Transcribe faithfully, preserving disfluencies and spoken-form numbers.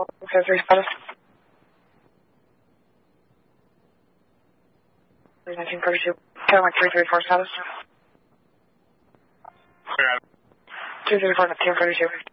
call zero three status. nineteen thirty-two. ten one three three four status. two three four nineteen thirty-two.